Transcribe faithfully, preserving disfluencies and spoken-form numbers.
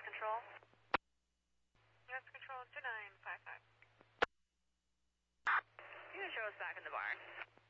Control. U S Control two nine five five. You can show us back in the bar.